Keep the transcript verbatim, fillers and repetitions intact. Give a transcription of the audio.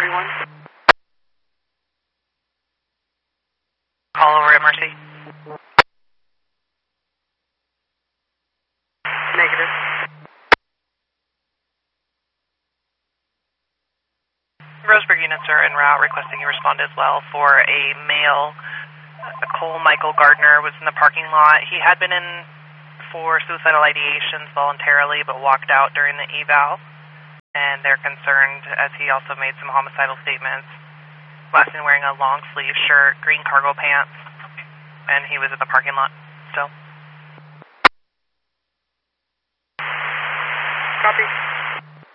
forty-one. Call over at Mercy. Negative. Roseburg units are en route requesting you respond as well for a male. Cole Michael Gardner was in the parking lot. He had been in for suicidal ideations voluntarily but walked out during the eval. And they're concerned as he also made some homicidal statements. Last seen wearing a long sleeve shirt, green cargo pants, and he was in the parking lot still.